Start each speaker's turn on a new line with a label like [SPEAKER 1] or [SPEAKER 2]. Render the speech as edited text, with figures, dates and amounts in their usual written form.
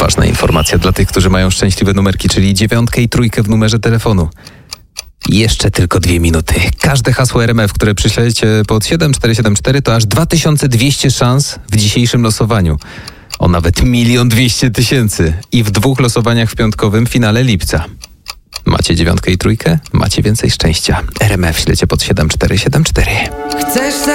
[SPEAKER 1] Ważna informacja dla tych, którzy mają szczęśliwe numerki, czyli 9 i 3 w numerze telefonu. Jeszcze tylko 2 minuty. Każde hasło RMF, które przyślecie pod 7474, to aż 2200 szans w dzisiejszym losowaniu. O nawet 1 200 000 i w 2 losowaniach w piątkowym finale lipca. Macie 9 i 3? Macie więcej szczęścia. RMF ślecie pod 7474.
[SPEAKER 2] Chcesz